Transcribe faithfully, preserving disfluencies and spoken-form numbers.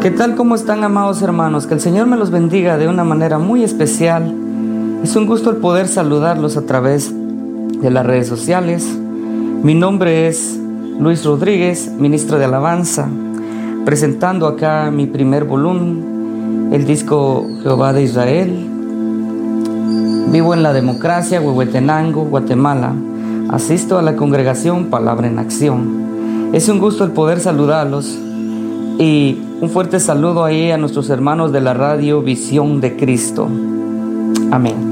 ¿Qué tal? ¿Cómo están, amados hermanos? Que el Señor me los bendiga de una manera muy especial. Es un gusto el poder saludarlos a través de las redes sociales. Mi nombre es Luis Rodríguez, ministro de alabanza, presentando acá mi primer volumen, el disco Jehová de Israel. Vivo en la democracia, Huehuetenango, Guatemala. Asisto a la congregación Palabra en Acción. Es un gusto el poder saludarlos y un fuerte saludo ahí a nuestros hermanos de la radio Visión de Cristo. Amén.